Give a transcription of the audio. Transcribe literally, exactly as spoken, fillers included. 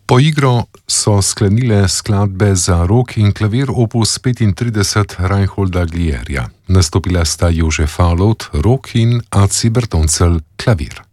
Po igro so sklenile skladbe za rok in klavir opus petintrideset Reinholda Glierja. Nastopila sta Jože Falot, rok in Aci Bertoncelj, klavir.